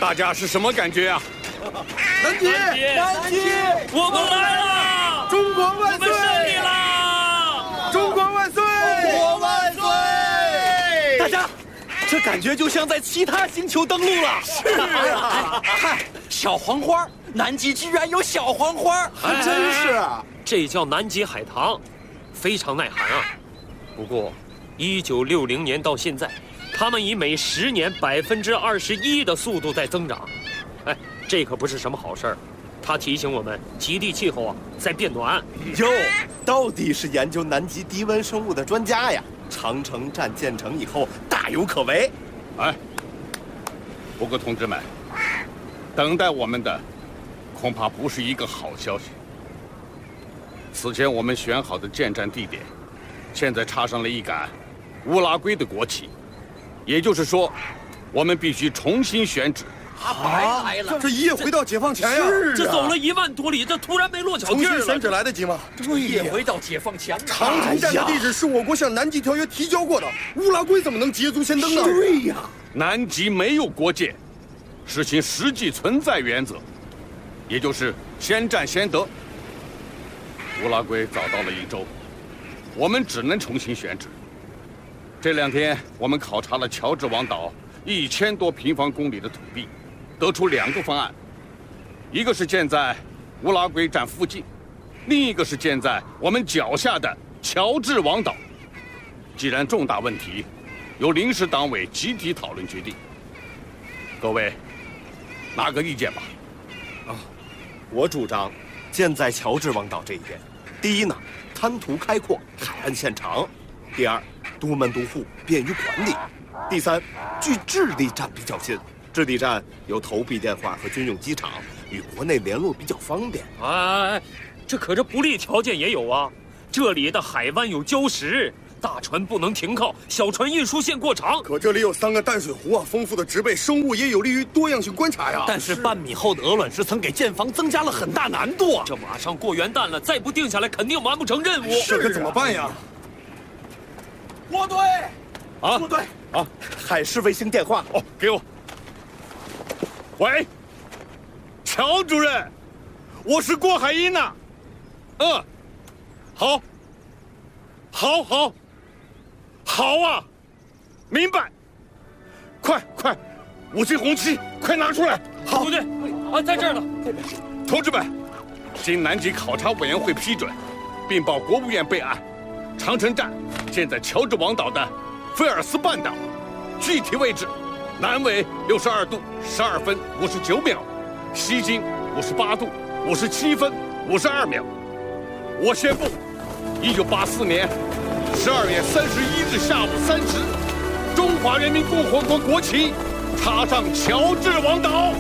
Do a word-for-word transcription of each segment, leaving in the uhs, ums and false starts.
大家是什么感觉啊？ 南极， 南极，我们来了！ 中国万岁！ 我们胜利了！ 中国万岁！ 中国万岁！ 大家，这感觉就像在其他星球登陆了。 是啊， 嗨，小黄花，南极居然有小黄花， 还真是啊！ 这叫南极海棠，非常耐寒啊。不过，一九六零年到现在，它们以每十年百分之二十一的速度在增长。哎，这可不是什么好事儿。它提醒我们，极地气候啊在变暖。 哟，到底是研究南极低温生物的专家呀！长城站建成以后，大有可为。 哎，不过同志们，等待我们的恐怕不是一个好消息。此前我们选好的建站地点，现在插上了一杆乌拉圭的国旗，也就是说，我们必须重新选址。 白来了！ 这一夜回到解放前呀！ 是这走了一万多里，这突然没落脚重地儿了。 新选址来得及吗？ 对呀，回到解放前。 长城站的地址是我国向南极条约提交过的，乌拉圭怎么能捷足先登呢？ 对呀， 南极没有国界，实行实际存在原则，也就是先占先得。乌拉圭早到了一周，我们只能重新选址。这两天我们考察了乔治王岛一千多平方公里的土地，得出两个方案，一个是建在乌拉圭站附近，另一个是建在我们脚下的乔治王岛。既然重大问题由临时党委集体讨论决定，各位拿个意见吧。 啊，我主张建在乔治王岛这一边。第一呢，滩涂开阔，海岸线长；第二，都门都户，便于管理；第三，距智利站比较近，智利站有投币电话和军用机场，与国内联络比较方便。 哎，这可这不利条件也有啊！这里的海湾有礁石，大船不能停靠，小船运输线过长。 可这里有三个淡水湖啊，丰富的植被生物也有利于多样性观察呀。 但是半米厚的鹅卵石层给建房增加了很大难度啊！ 这马上过元旦了，再不定下来，肯定完不成任务。 这可怎么办呀？ 部队， 啊， 部队， 啊， 海事卫星电话哦，给我。喂，乔主任，我是郭海英呐。嗯，好，好，好，好啊，明白。快快，五星红旗快拿出来。 好，部队啊，在这儿呢。 同志们，经南极考察委员会批准，并报国务院备案，长城站建在乔治王岛的菲尔斯半岛，具体位置：南纬六十二度十二分五十九秒，西经五十八度五十七分五十二秒。我宣布，一九八四年十二月三十一日下午三时，中华人民共和国国旗插上乔治王岛。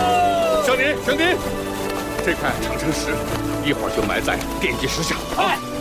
小林，小林，这块长城石一会儿就埋在奠基石下啊！